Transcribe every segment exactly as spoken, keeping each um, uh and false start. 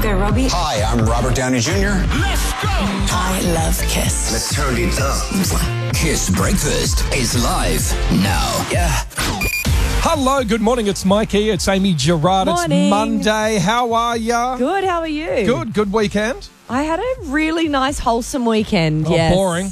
go, Robbie. Hi, I'm Robert Downey Junior Let's go! I love Kiss. Let's turn it up. Kiss Breakfast is live now. Yeah. Hello, good morning. It's Mikey. It's Amy Gerard. Morning. It's Monday. How are ya? Good, how are you? Good. Good weekend. I had a really nice, wholesome weekend, Oh, yes. boring.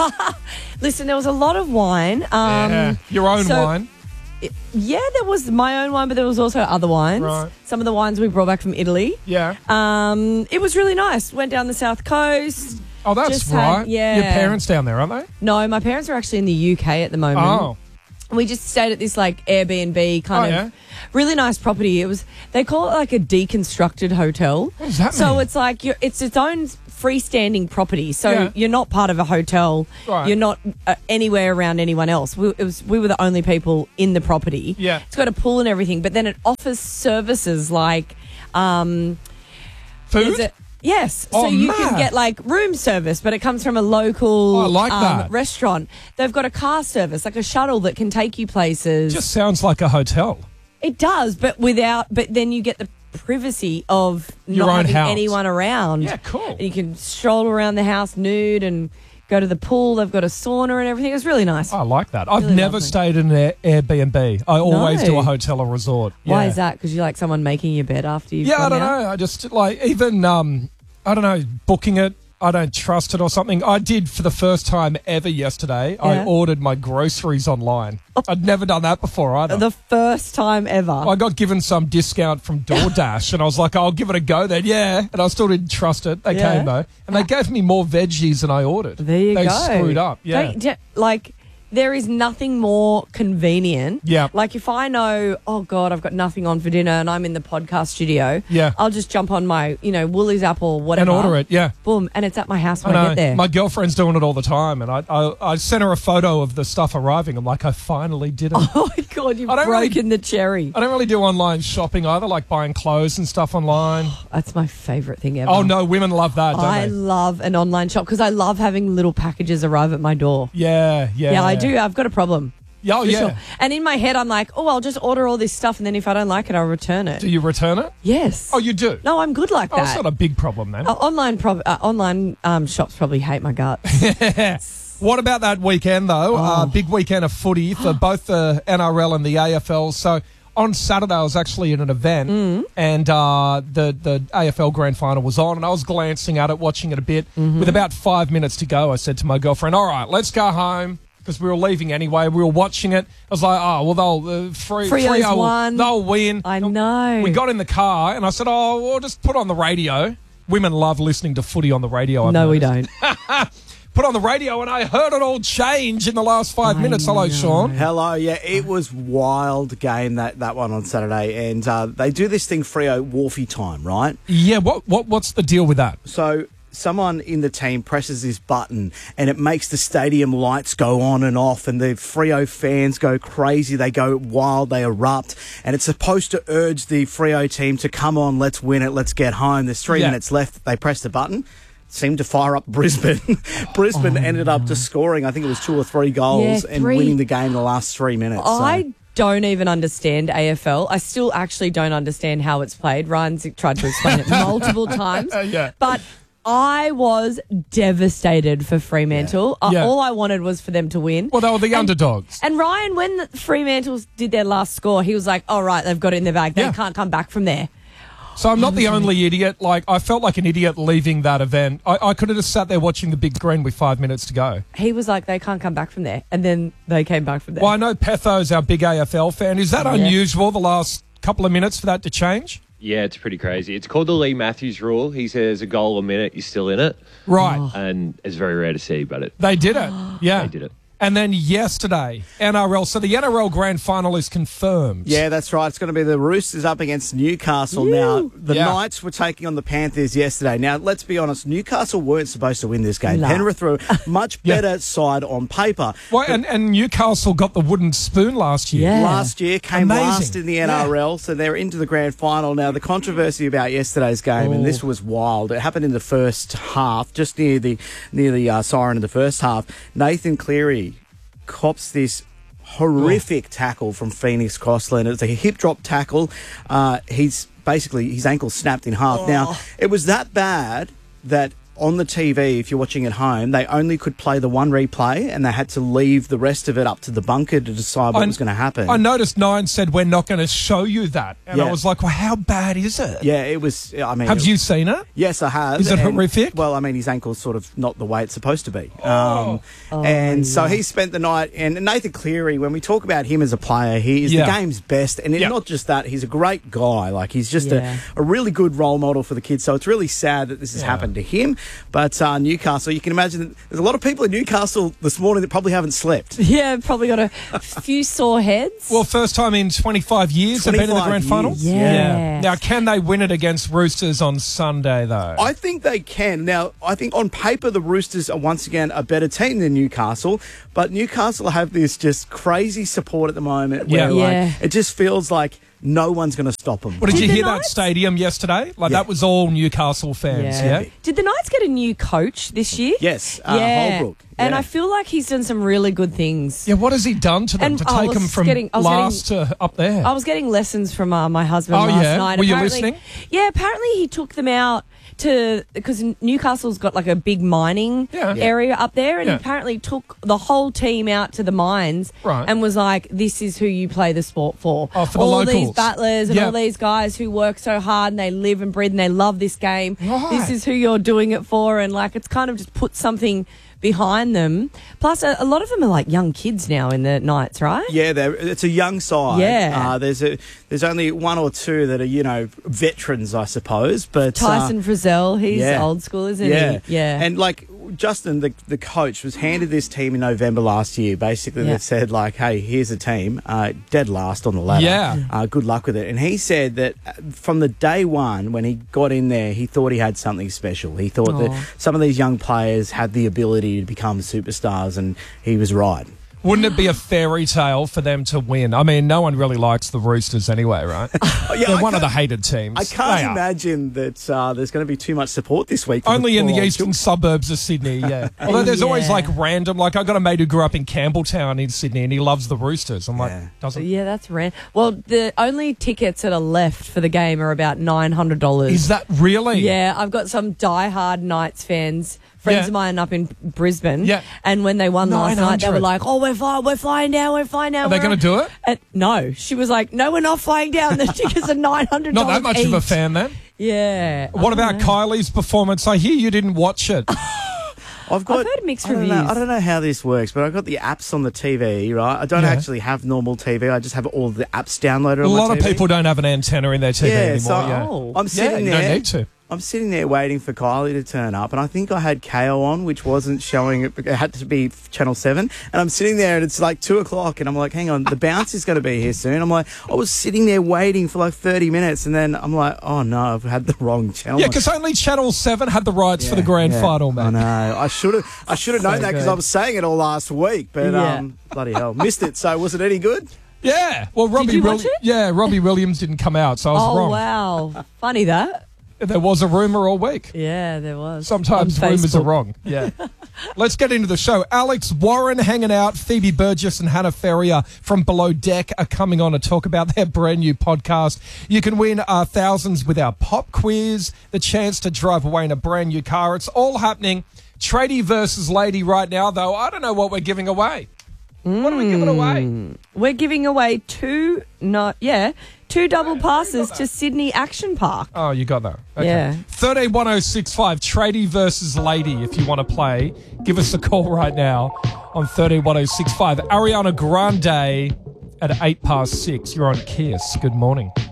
Listen, there was a lot of wine. Um, Yeah. Your own so- wine. Yeah, there was my own wine, but there was also other wines. Right. Some of the wines we brought back from Italy. Yeah. Um, it was really nice. Went down the south coast. Oh, that's just had- right. yeah. Your parents down there, aren't they? No, my parents are actually in the U K at the moment. Oh. We just stayed at this like Airbnb kind Oh, of yeah? really nice property. It was they call it like a deconstructed hotel. What does that so mean? it's like you're, it's its own freestanding property. So Yeah. you're not part of a hotel. Right. You're not uh, anywhere around anyone else. We, it was we were the only people in the property. Yeah. It's got a pool and everything, but then it offers services like um, Food? is it- Yes, Oh, so you mad. can get like room service, but it comes from a local Oh, I like um, that. restaurant. They've got a car service, like a shuttle that can take you places. Just sounds like a hotel. It does, but without. But then you get the privacy of Your not own having house. anyone around. Yeah, cool. And you can stroll around the house nude and go to the pool. They've got a sauna and everything. It's really nice. I like that. I've Really never lovely. stayed in an Air- Airbnb. I always No. do a hotel or resort. Why Yeah. is that? Because you like someone making your bed after you've Yeah, I gone don't out? know. I just like even um, I don't know, booking it. I don't trust it or something. I did for the first time ever yesterday. I Yeah. ordered my groceries online. I'd never done that before either. The first time ever. I got given some discount from DoorDash, and I was like, "I'll give it a go." Then, yeah, and I still didn't trust it. They Yeah. came though, and they gave me more veggies than I ordered. There you they go. screwed up. Yeah, Don't- d- like, there is nothing more convenient. Yeah. Like, if I know, oh, God, I've got nothing on for dinner and I'm in the podcast studio, Yeah. I'll just jump on my, you know, Woolies app or whatever. and order it. Yeah. Boom. And it's at my house I when I, know. get there. My girlfriend's doing it all the time, and I, I I sent her a photo of the stuff arriving. I'm like, I finally did it. oh, my God, you've I don't really- broken the cherry. I don't really do online shopping either, like buying clothes and stuff online. That's my favourite thing ever. Oh no, women love that, don't I they? love an online shop because I love having little packages arrive at my door. Yeah, yeah. Yeah, I do. I've got a problem. Yeah, oh, For yeah. sure. And in my head, I'm like, oh, I'll just order all this stuff, and then if I don't like it, I'll return it. Do you return it? Yes. Oh, you do? No, I'm good like Oh, it's that. not a big problem then. Uh, online prob- uh, online um, shops probably hate my guts. What about that weekend, though? Oh. Uh, big weekend of footy for both the N R L and the A F L. So on Saturday, I was actually at an event, Mm. and uh, the, the A F L Grand Final was on, and I was glancing at it, watching it a bit. Mm-hmm. With about five minutes to go, I said to my girlfriend, all right, let's go home. Because we were leaving anyway, we were watching it. I was like, "Oh, well, they'll uh, free, Frio's Freo will- won. They'll win." I know. We got in the car, and I said, "Oh, we'll just put on the radio." Women love listening to footy on the radio. I've No, we noticed. don't. Put on the radio, and I heard it all change in the last five I minutes. Hello, know. Sean. Hello, yeah, it was wild game that, that one on Saturday, and uh, they do this thing Freo Wharfie time, right? Yeah, what what what's the deal with that? So someone in the team presses this button and it makes the stadium lights go on and off, and the Freo fans go crazy. They go wild, they erupt, and it's supposed to urge the Freo team to come on, let's win it, let's get home. There's three Yeah. minutes left. They press the button. Seemed to fire up Brisbane. Brisbane ended up just scoring, I think it was two or three goals, Yeah, and three. winning the game in the last three minutes. so. I don't even understand A F L. I still actually don't understand how it's played. Ryan's tried to explain it multiple times. Yeah. But I was devastated for Fremantle. Uh, Yeah. all I wanted was for them to win. Well, they were the And- underdogs. And Ryan, when the Fremantles did their last score, he was like, all right, they've got it in their bag. They Yeah. can't come back from there. So I'm not the only idiot. Like, I felt like an idiot leaving that event. I, I could have just sat there watching the big screen with five minutes to go. He was like, they can't come back from there. And then they came back from there. Well, I know Petho's our big A F L fan. Is that unusual, the last couple of minutes for that to change? Yeah, it's pretty crazy. It's called the Lee Matthews rule. He says a goal a minute, you're still in it. Right. And it's very rare to see, but it They did it. Yeah. they did it. And then yesterday, N R L. So the N R L Grand Final is confirmed. Yeah, that's right. It's going to be the Roosters up against Newcastle now. The Yeah. Knights were taking on the Panthers yesterday. Now, let's be honest, Newcastle weren't supposed to win this game. No. Penrith were a much Yeah. better side on paper. Well, and, and Newcastle got the wooden spoon last year. Yeah. Last year came Amazing. last in the N R L, so they're into the grand final. Now, the controversy about yesterday's game, and this was wild, it happened in the first half, just near the near the uh, siren in the first half. Nathan Cleary cops this horrific tackle from Phoenix Crossland. It's a hip drop tackle. Uh, he's basically his ankle snapped in half. Now, it was that bad that on the T V, if you're watching at home, they only could play the one replay and they had to leave the rest of it up to the bunker to decide what I- was going to happen. I noticed Nine said we're not going to show you that. And I Yeah. was like, well, how bad is it? Yeah, it was, I mean... Have it- you seen it? Yes, I have. Is it and- horrific? Well, I mean, his ankle's sort of not the way it's supposed to be. Oh. Um, and so he spent the night, and Nathan Cleary, when we talk about him as a player, he is Yeah. the game's best. And Yeah. not just that, he's a great guy. Like, he's just Yeah. a, a really good role model for the kids. So it's really sad that this has Yeah. happened to him. But uh, Newcastle, you can imagine that there's a lot of people in Newcastle this morning that probably haven't slept. Yeah, probably got a few sore heads. Well, first time in twenty-five years they've been in the twenty-five grand final. years. Yeah. Now, can they win it against Roosters on Sunday, though? I think they can. Now, I think on paper, the Roosters are once again a better team than Newcastle, but Newcastle have this just crazy support at the moment where Yeah. like, Yeah. it just feels like no one's going to stop them. What did, Did you the hear that Knights- stadium yesterday? Like, Yeah. that was all Newcastle fans, yeah? Did the Knights get a new coach this year? Yes, uh, yeah. Holbrook. And Yeah. I feel like he's done some really good things. Yeah, what has he done to them And to I take was them from getting- I was last to up there? I was getting lessons from uh, my husband Oh, last yeah? night. Were you Apparently- listening? Yeah, apparently he took them out to because Newcastle's got like a big mining Yeah. Yeah. area up there, and Yeah. he apparently took the whole team out to the mines Right. and was like, "This is who you play the sport for." Oh, for the all these locals. battlers and Yeah. all these guys who work so hard and they live and breathe and they love this game. Right. This is who you're doing it for, and like it's kind of just put something behind them. Plus, a, a lot of them are like young kids now in the Knights, right? Yeah, they're, it's a young side. Yeah. uh, there's a there's only one or two that are you know veterans, I suppose. But uh, Tyson Frizzell, he's yeah. old school, isn't yeah, he? Yeah. And like Justin, the the coach, was handed this team in November last year. Basically, Yeah. that said like, "Hey, here's a team, uh, dead last on the ladder. Yeah. uh, good luck with it." And he said that uh, from the day one when he got in there, he thought he had something special. He thought Aw. that some of these young players had the ability to become superstars, and he was right. Wouldn't it be a fairy tale for them to win? I mean, no one really likes the Roosters anyway, right? Oh, yeah, They're I one of the can't- hated teams. I can't They are. imagine that uh, there's going to be too much support this week. for Only in the poor old eastern suburbs of Sydney, yeah. Although there's always Yeah. like random, like I got a mate who grew up in Campbelltown in Sydney and he loves the Roosters. I'm like, Yeah. doesn't Yeah, that's rare. Well, the only tickets that are left for the game are about nine hundred dollars. Is that really? Yeah, I've got some diehard Knights fans, friends Yeah. of mine up in Brisbane. Yeah. And when they won last night, they were nine hundred. like, "Oh, we're flying, we're flying down, we're flying down." Are they we're going to on-" do it? And no, she was like, "No, we're not flying down. The tickets are nine hundred Not dollars that much of a each." fan then. Yeah. What I about don't know. Kylie's performance? I hear you didn't watch it. I've got. I've heard mixed I don't know- reviews. I don't know how this works, but I've got the apps on the T V, right? I don't Yeah. actually have normal T V. I just have all the apps downloaded A on my lot of T V. people don't have an antenna in their T V Yeah, anymore. so yeah. Oh. I'm Yeah, sitting you there. don't need to. I'm sitting there waiting for Kylie to turn up, and I think I had K O on, which wasn't showing. It, it had to be Channel Seven, and I'm sitting there, and it's like two o'clock, and I'm like, "Hang on, the bounce is going to be here soon." I'm like, I was sitting there waiting for like thirty minutes, and then I'm like, "Oh no, I've had the wrong channel." Yeah, because only Channel seven had the rights for the grand Yeah, final, I man. know. I should have. I should have known So that because good. I was saying it all last week, but Yeah. um, bloody hell, missed it. So was it any good? Yeah. Well, Robbie you watch Willi- it? Yeah, Robbie Williams didn't come out, so I was Oh, wrong. wow. Funny that. There was a rumour all week. Yeah, there was. Sometimes On rumours are Facebook. wrong. Yeah. Let's get into the show. Alex Warren hanging out. Phoebe Burgess and Hannah Ferrier from Below Deck are coming on to talk about their brand new podcast. You can win uh, thousands with our pop quiz, the chance to drive away in a brand new car. It's all happening. Tradie versus Lady right now, though. I don't know what we're giving away. What are we giving away? We're giving away two, no, yeah, two double passes to Sydney Action Park. Oh, you got that. Okay. Yeah. thirteen one oh six five, Tradie versus Lady. If you want to play, give us a call right now on thirteen one oh six five. Ariana Grande at eight past six. You're on Kiss. Good morning.